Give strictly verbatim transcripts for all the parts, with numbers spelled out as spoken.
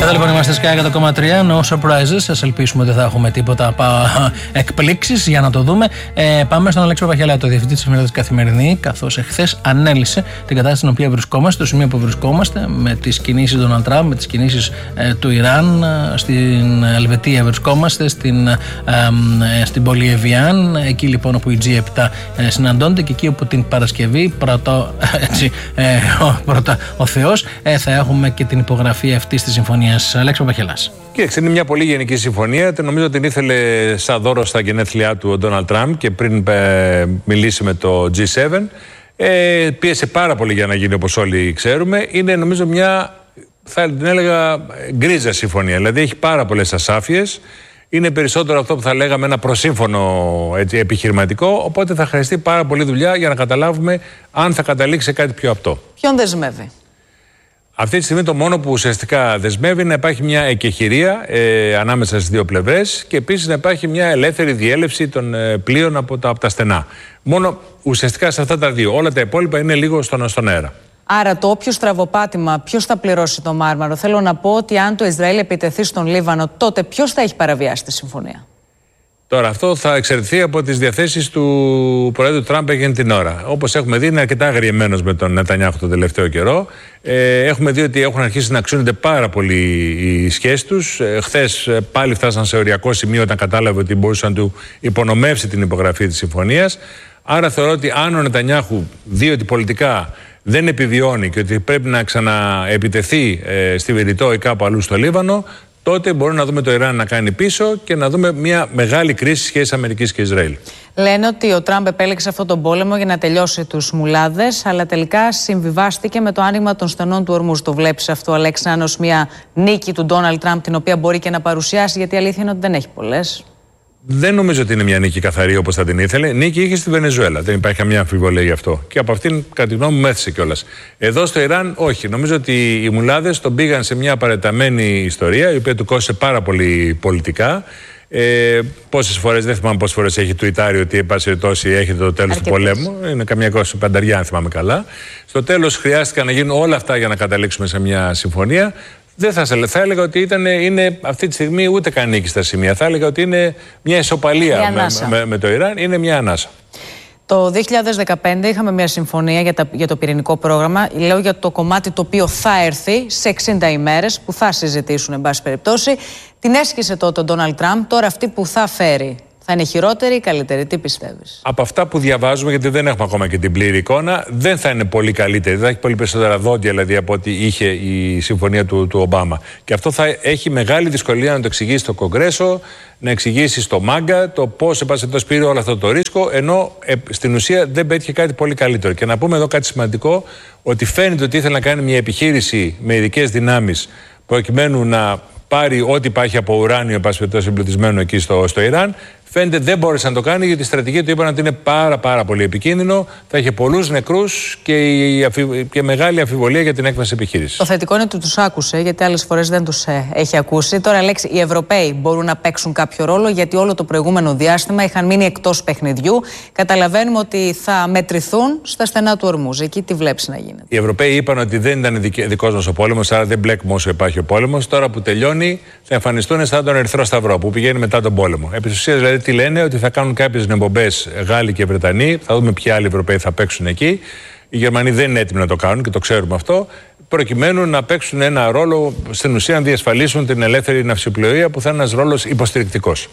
Εδώ λοιπόν είμαστε Sky εκατό κόμμα τρία, no surprises. Σας ελπίσουμε ότι θα έχουμε τίποτα εκπλήξεις για να το δούμε. Ε, πάμε στον Αλέξη Παπαχιαλά, το διευθυντή της εφημερίδας Καθημερινή, καθώς εχθές ανέλησε την κατάσταση στην οποία βρισκόμαστε, το σημείο που βρισκόμαστε, με τις κινήσεις του Donald Trump, με τις κινήσεις ε, του Ιράν. Στην Ελβετία βρισκόμαστε, στην, ε, ε, στην πόλη Εβιάν, εκεί λοιπόν όπου οι τζι επτά ε, συναντώνται και εκεί όπου την Παρασκευή, πρώτο, έτσι, ε, ο, πρώτα ο Θεός, ε, θα έχουμε και την υπογραφή αυτής της συμφωνίας. Αλέξη Παπαχιαλάς. Κοίταξε, είναι μια πολύ γενική συμφωνία. Νομίζω την ήθελε σαν δώρο στα γενέθλιά του ο Ντόναλντ Τραμπ και πριν ε, μιλήσει με το τζι επτά. Ε, πίεσε πάρα πολύ για να γίνει, όπως όλοι ξέρουμε. Είναι νομίζω μια, θα την έλεγα, γκρίζα συμφωνία. Δηλαδή έχει πάρα πολλές ασάφειες. Είναι περισσότερο αυτό που θα λέγαμε ένα προσύμφωνο, έτσι, επιχειρηματικό. Οπότε θα χρειαστεί πάρα πολλή δουλειά για να καταλάβουμε αν θα καταλήξει σε κάτι πιο απτό. Ποιον δεσμεύει? Αυτή τη στιγμή το μόνο που ουσιαστικά δεσμεύει είναι να υπάρχει μια εκεχηρία ε, ανάμεσα στις δύο πλευρές και επίσης να υπάρχει μια ελεύθερη διέλευση των ε, πλοίων από τα, από τα στενά. Μόνο ουσιαστικά σε αυτά τα δύο. Όλα τα υπόλοιπα είναι λίγο στον, στον αέρα. Άρα το όποιο στραβοπάτημα, ποιος θα πληρώσει το Μάρμαρο? Θέλω να πω ότι αν το Ισραήλ επιτεθεί στον Λίβανο, τότε ποιος θα έχει παραβιάσει τη συμφωνία? Τώρα, αυτό θα εξαρτηθεί από τις διαθέσεις του Προέδρου Τραμπ εκείνη την ώρα. Όπως έχουμε δει, είναι αρκετά αγριεμένος με τον Νετανιάχου τον τελευταίο καιρό. Ε, έχουμε δει ότι έχουν αρχίσει να αξιώνονται πάρα πολύ οι σχέσεις τους. Ε, χθες πάλι φτάσαν σε οριακό σημείο όταν κατάλαβε ότι μπορούσε να του υπονομεύσει την υπογραφή της συμφωνίας. Άρα θεωρώ ότι αν ο Νετανιάχου δει ότι πολιτικά δεν επιβιώνει και ότι πρέπει να ξαναεπιτεθεί ε, στη Βηρητό ή κάπου αλλού στο Λίβανο, τότε μπορούμε να δούμε το Ιράν να κάνει πίσω και να δούμε μια μεγάλη κρίση σχέσης Αμερικής και Ισραήλ. Λένε ότι ο Τραμπ επέλεξε αυτόν τον πόλεμο για να τελειώσει τους μουλάδες, αλλά τελικά συμβιβάστηκε με το άνοιγμα των στενών του Ορμούζ. Το βλέπεις αυτό, Αλέξη, ως μια νίκη του Ντόναλντ Τραμπ, την οποία μπορεί και να παρουσιάσει, γιατί η αλήθεια είναι ότι δεν έχει πολλές? Δεν νομίζω ότι είναι μια νίκη καθαρή όπως θα την ήθελε. Νίκη είχε στη Βενεζουέλα. Δεν υπάρχει καμία αμφιβολία γι' αυτό. Και από αυτήν, κατά τη γνώμη μου, μέθησε κιόλας. Εδώ στο Ιράν, όχι. Νομίζω ότι οι μουλάδες τον πήγαν σε μια παρεταμένη ιστορία, η οποία του κόστησε πάρα πολύ πολιτικά. Ε, πόσες φορές, δεν θυμάμαι πόσες φορές έχει τουιτάρει ότι, εν πάση περιπτώσει, έχετε το τέλος του πολέμου. Είναι καμιά είκοσι πενταριά, αν θυμάμαι καλά. Στο τέλος χρειάστηκαν να γίνουν όλα αυτά για να καταλήξουμε σε μια συμφωνία. Δεν θα, θα έλεγα ότι ήταν, είναι αυτή τη στιγμή ούτε καν νίκη στα σημεία. Θα έλεγα ότι είναι μια ισοπαλία με, με, με το Ιράν. Είναι μια ανάσα. Το δύο χιλιάδες δεκαπέντε είχαμε μια συμφωνία για, τα, για το πυρηνικό πρόγραμμα. Λέω για το κομμάτι το οποίο θα έρθει σε εξήντα ημέρες, που θα συζητήσουν, εν πάση περιπτώσει. Την έσκησε τότε ο Ντόναλντ Τραμπ. Τώρα αυτή που θα φέρει, θα είναι χειρότερη ή καλύτερη? Τι πιστεύεις? Από αυτά που διαβάζουμε, γιατί δεν έχουμε ακόμα και την πλήρη εικόνα, δεν θα είναι πολύ καλύτερη. Δεν θα έχει πολύ περισσότερα δόντια δηλαδή από ό,τι είχε η συμφωνία του, του Ομπάμα. Και αυτό θα έχει μεγάλη δυσκολία να το εξηγήσει στο Κογκρέσο, να εξηγήσει στο Μάγκα το πώς επασχετός πήρε όλο αυτό το ρίσκο, ενώ ε, στην ουσία δεν πέτυχε κάτι πολύ καλύτερο. Και να πούμε εδώ κάτι σημαντικό, ότι φαίνεται ότι ήθελε να κάνει μια επιχείρηση με ειδικές δυνάμεις προκειμένου να πάρει ό,τι υπάρχει από ουράνιο επασχετός εμπλουτισμένο εκεί στο, στο Ιράν. Φαίνεται δεν μπόρεσε να το κάνει γιατί η στρατηγική του είπαν ότι είναι πάρα πάρα πολύ επικίνδυνο, θα είχε πολλούς νεκρούς και, η, και μεγάλη αμφιβολία για την έκβαση επιχείρησης. Το θετικό είναι ότι τους άκουσε, γιατί άλλες φορές δεν τους ε, έχει ακούσει. Τώρα, Αλέξη, οι Ευρωπαίοι μπορούν να παίξουν κάποιο ρόλο, γιατί όλο το προηγούμενο διάστημα είχαν μείνει εκτός παιχνιδιού. Καταλαβαίνουμε ότι θα μετρηθούν στα στενά του Ορμούζ. Εκεί τι βλέπεις να γίνεται? Οι Ευρωπαίοι είπαν ότι δεν ήταν δικός μας ο πόλεμος, άρα δεν μπλέκουμε όσο υπάρχει ο πόλεμος. Τώρα που τελειώνει, θα εμφανιστούν σαν τον Ερυθρό Σταυρό που πηγαίνει μετά τον πόλεμο. Επί της ουσίας, δηλαδή, τι λένε? Ότι θα κάνουν κάποιες εκπομπές Γάλλοι και Βρετανοί. Θα δούμε ποιοι άλλοι Ευρωπαίοι θα παίξουν εκεί. Οι Γερμανοί δεν είναι έτοιμοι να το κάνουν και το ξέρουμε αυτό. Προκειμένου να παίξουν ένα ρόλο, στην ουσία να διασφαλίσουν την ελεύθερη ναυσιπλοεία, που θα είναι ένας ρόλος υποστηρικτικός.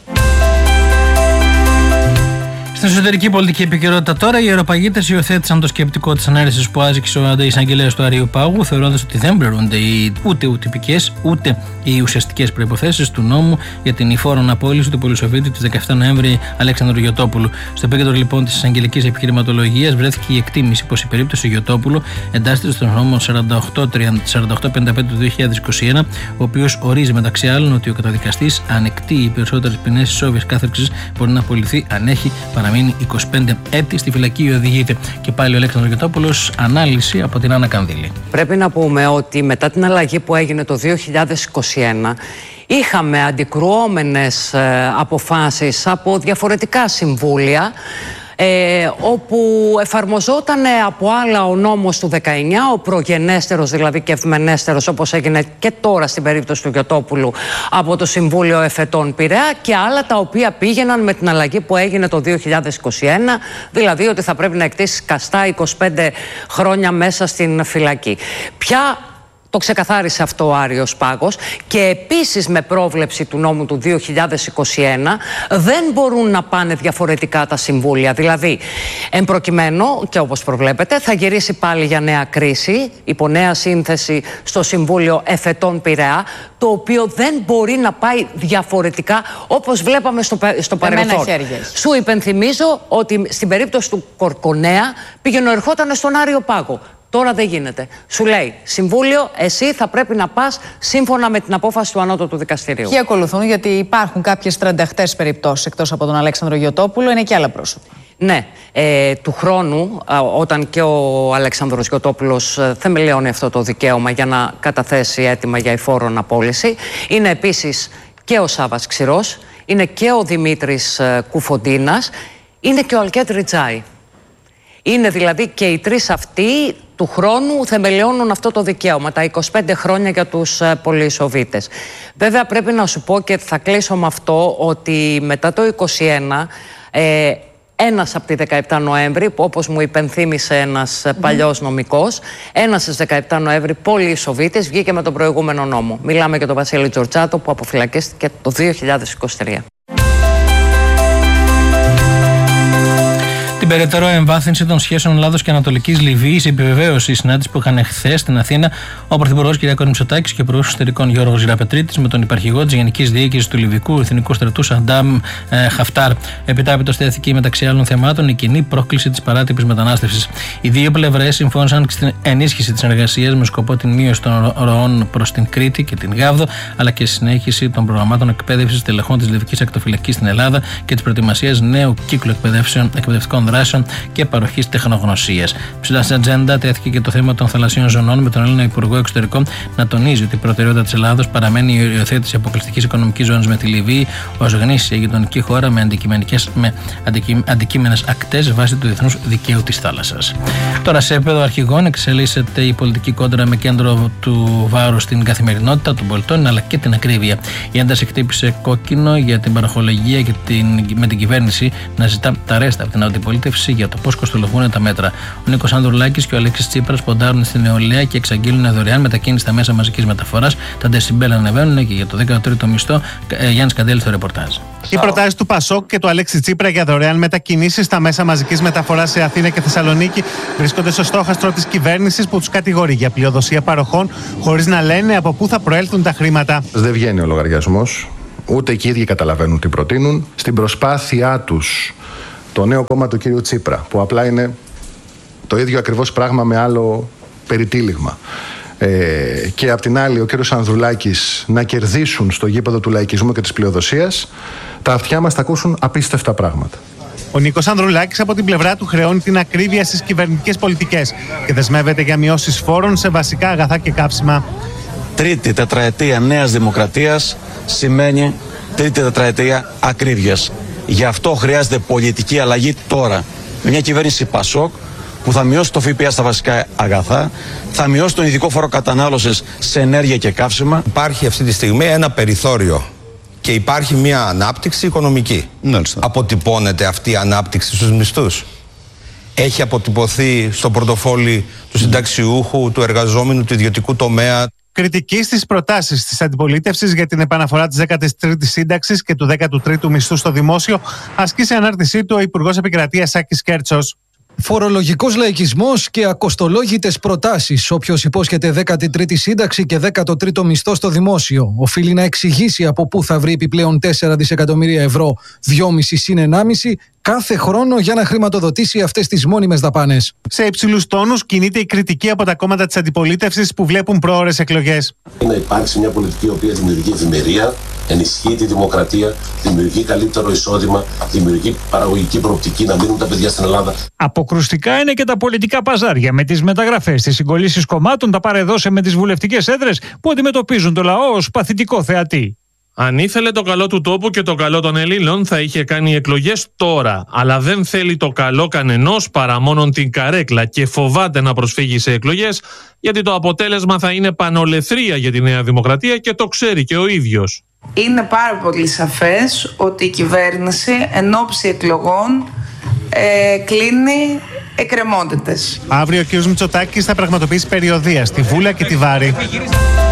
Στην εσωτερική πολιτική επικαιρότητα τώρα, οι αεροπαγίτες υιοθέτησαν το σκεπτικό της ανάρρησης που άσκησε ο αντεισαγγελέας του Αριού Πάγου, θεωρώντας ότι δεν πληρούνται οι ούτε οι τυπικές ούτε οι ουσιαστικές προϋποθέσεις του νόμου για την υφόρον απόλυση του πολυσοφίτη της δεκαεφτά Νοέμβρη Αλέξανδρου Γιωτόπουλου. Στο επίκεντρο λοιπόν της εισαγγελικής επιχειρηματολογίας βρέθηκε η εκτίμηση πως η περίπτωση Γιωτόπουλου εντάσσεται στον νόμο σαράντα οκτώ πενήντα πέντε του δύο χιλιάδες είκοσι ένα, ο οποίος ορίζει μεταξύ άλλων ότι ο καταδικαστής ανεκτεί οι περισσότερες ποινές ισόβιας κάθερξης μπορεί να απολυθεί αν έχει παραμείνει είκοσι πέντε έτη στη φυλακή. Οδηγείται και πάλι ο Αλέξανδρος Γιωτόπουλος. Ανάλυση από την Άννα Κανδύλη. Πρέπει να πούμε ότι μετά την αλλαγή που έγινε το δύο χιλιάδες είκοσι ένα είχαμε αντικρουόμενες ε, αποφάσεις από διαφορετικά συμβούλια ε, όπου εφαρμοζόταν από άλλα ο νόμος του δεκαεννιά, ο προγενέστερος δηλαδή και ευμενέστερος, όπως έγινε και τώρα στην περίπτωση του Γιωτόπουλου από το Συμβούλιο Εφετών Πειραιά, και άλλα τα οποία πήγαιναν με την αλλαγή που έγινε το δύο χιλιάδες είκοσι ένα, δηλαδή ότι θα πρέπει να εκτίσει καστά είκοσι πέντε χρόνια μέσα στην φυλακή. Ποια το ξεκαθάρισε αυτό ο Άριος Πάγος, και επίσης με πρόβλεψη του νόμου του δύο χιλιάδες είκοσι ένα δεν μπορούν να πάνε διαφορετικά τα συμβούλια. Δηλαδή, εν προκειμένου, και όπως προβλέπετε, θα γυρίσει πάλι για νέα κρίση, υπό νέα σύνθεση στο Συμβούλιο Εφετών Πειραιά, το οποίο δεν μπορεί να πάει διαφορετικά όπως βλέπαμε στο, στο παρελθόν. Σου υπενθυμίζω ότι στην περίπτωση του Κορκονέα πήγαινε ερχόταν στον Άριο Πάγο. Τώρα δεν γίνεται. Σου λέει, Συμβούλιο, εσύ θα πρέπει να πας σύμφωνα με την απόφαση του Ανώτατου Δικαστηρίου. Και ακολουθούν, γιατί υπάρχουν κάποιες τρανταχτές περιπτώσεις εκτός από τον Αλέξανδρο Γιωτόπουλο, είναι και άλλα πρόσωπα. Ναι, ε, του χρόνου, α, όταν και ο Αλέξανδρος Γιωτόπουλος ε, θεμελιώνει αυτό το δικαίωμα για να καταθέσει έτοιμα για εφόρον απόλυση, είναι επίσης και ο Σάββας Ξηρός, είναι και ο Δημήτρης ε, Κουφοντίνας, είναι και ο Αλκέτ Ριτζάη. Είναι δηλαδή και οι τρεις αυτοί του χρόνου θεμελιώνουν αυτό το δικαίωμα, τα είκοσι πέντε χρόνια για τους ε, πολυεισοβήτες. Βέβαια πρέπει να σου πω, και θα κλείσω με αυτό, ότι μετά το είκοσι ένα ε, ένας από τη δεκαεπτά Νοέμβρη, που όπως μου υπενθύμησε ένας mm. παλιός νομικός, ένας στις δεκαεπτά Νοέμβρη πολυεισοβήτης βγήκε με τον προηγούμενο νόμο. Μιλάμε για τον Βασίλη Τζορτζάτο, που αποφυλακίστηκε το δύο χιλιάδες είκοσι τρία. Την περαιτέρω εμβάθυνση των σχέσεων Ελλάδος και Ανατολικής Λιβύης επιβεβαίωσε η συνάντηση που είχαν χθες στην Αθήνα ο Πρωθυπουργός Κυριάκος Μητσοτάκης και ο Υπουργός Εξωτερικών Γιώργος Γεραπετρίτης με τον υπαρχηγό της Γενικής Διοίκησης του Λιβυκού Εθνικού Στρατού Σαντάμ ε, Χαφτάρ. Επιτάπητος τέθηκε μεταξύ άλλων θεμάτων η κοινή πρόκληση της παράτυπης μετανάστευσης. Οι δύο πλευρές συμφώνησαν στην ενίσχυση της συνεργασίας με σκοπό την μείωση των ροών προς την Κρήτη και την Γάβδο, αλλά και συνέχιση των προγραμμάτων εκπαίδευσης τελεχών της Λιβυκής Ακτοφυλακής στην Ελλάδα και της προετοιμασίας νέου κύκλου εκπαιδευτικών δράσεων και παροχής τεχνογνωσίας. Ψηλά στην ατζέντα τέθηκε και το θέμα των θαλασσίων ζωνών, με τον Έλληνα Υπουργό Εξωτερικών να τονίζει ότι η προτεραιότητα της Ελλάδος παραμένει η υιοθέτηση αποκλειστικής οικονομικής ζώνης με τη Λιβύη ως γνήσια γειτονική χώρα με, με αντικείμενες ακτές βάσει του διεθνούς δικαίου της θάλασσας. Τώρα, σε επίπεδο αρχηγών, εξελίσσεται η πολιτική κόντρα με κέντρο του βάρους στην καθημερινότητα των πολιτών αλλά και την ακρίβεια. Η ένταση χτύπησε κόκκινο για την παραχολογία και την, με την κυβέρνηση να ζητά τα ρέστα από την αντιπολίτευση για το πώς κοστολογούν τα μέτρα. Ο Νίκος Ανδρουλάκης και ο Αλέξης Τσίπρας ποντάρουν στην νεολαία και εξαγγείλουν δωρεάν μετακίνηση στα μέσα μαζικής μεταφοράς. Τα ντεσιμπέλ ανεβαίνουν και για το δέκατο τρίτο μισθό. Γιάννης Καντέλης στο ρεπορτάζ. Οι προτάσεις του Πασόκ και του Αλέξη Τσίπρα για δωρεάν μετακινήσεις στα μέσα μαζικής μεταφοράς σε Αθήνα και Θεσσαλονίκη βρίσκονται στο στόχαστρο της κυβέρνησης, που τους κατηγορεί για πλειοδοσία παροχών χωρίς να λένε από πού θα προέλθουν τα χρήματα. Δεν βγαίνει ο λογαριασμός, ούτε και οι ίδιοι καταλαβαίνουν τι προτείνουν. Στην προσπάθειά τους, το νέο κόμμα του κύριου Τσίπρα, που απλά είναι το ίδιο ακριβώς πράγμα με άλλο περιτύλιγμα, ε, και απ' την άλλη ο κύριος Ανδρουλάκης να κερδίσουν στο γήπεδο του λαϊκισμού και της πλειοδοσίας, τα αυτιά μας θα ακούσουν απίστευτα πράγματα. Ο Νίκος Ανδρουλάκης από την πλευρά του χρεώνει την ακρίβεια στις κυβερνητικές πολιτικές και δεσμεύεται για μειώσεις φόρων σε βασικά αγαθά και καύσιμα. Τρίτη τετραετία Νέας Δημοκρατίας σημαίνει τρίτη τετραετία ακρίβειας. Γι' αυτό χρειάζεται πολιτική αλλαγή τώρα. Μια κυβέρνηση Πασόκ που θα μειώσει το ΦΠΑ στα βασικά αγαθά, θα μειώσει τον ειδικό φόρο κατανάλωσης σε ενέργεια και καύσιμα. Υπάρχει αυτή τη στιγμή ένα περιθώριο και υπάρχει μια ανάπτυξη οικονομική. Μάλιστα. Αποτυπώνεται αυτή η ανάπτυξη στους μισθούς. Έχει αποτυπωθεί στο πορτοφόλι του συνταξιούχου, του εργαζόμενου, του ιδιωτικού τομέα. Κριτική στις προτάσεις της αντιπολίτευσης για την επαναφορά της δέκατης τρίτης σύνταξης και του δέκατου τρίτου μισθού στο δημόσιο ασκεί σε ανάρτησή του ο Υπουργός Επικρατείας Σάκης Κέρτσος. Φορολογικός λαϊκισμός και ακοστολόγητες προτάσεις. Όποιος υπόσχεται δέκατη τρίτη σύνταξη και δέκατο τρίτο μισθό στο δημόσιο οφείλει να εξηγήσει από πού θα βρει επιπλέον τέσσερα δισεκατομμύρια ευρώ, δυόμισι συν ενάμιση, κάθε χρόνο για να χρηματοδοτήσει αυτές τις μόνιμες δαπάνες. Σε υψηλούς τόνους κινείται η κριτική από τα κόμματα της αντιπολίτευσης που βλέπουν προώρες εκλογές. Να υπάρξει μια πολιτική η οποία δημιουργεί ευημερία, ενισχύει τη δημοκρατία, δημιουργεί καλύτερο εισόδημα, δημιουργεί παραγωγική προοπτική να μείνουν τα παιδιά στην Ελλάδα. Αποκρουστικά είναι και τα πολιτικά παζάρια με τις μεταγραφές, τις συγκολήσεις κομμάτων, τα παρεδώσε με τις βουλευτικές έδρες που αντιμετωπίζουν το λαό ως παθητικό θεατή. Αν ήθελε το καλό του τόπου και το καλό των Ελλήνων, θα είχε κάνει εκλογές τώρα. Αλλά δεν θέλει το καλό κανενός παρά μόνον την καρέκλα και φοβάται να προσφύγει σε εκλογές, γιατί το αποτέλεσμα θα είναι πανολεθρία για τη Νέα Δημοκρατία και το ξέρει και ο ίδιος. Είναι πάρα πολύ σαφές ότι η κυβέρνηση εν ώψη εκλογών ε, κλείνει εκκρεμότητες. Αύριο ο κ. Μητσοτάκης θα πραγματοποιήσει περιοδεία στη Βούλα και τη Βάρη.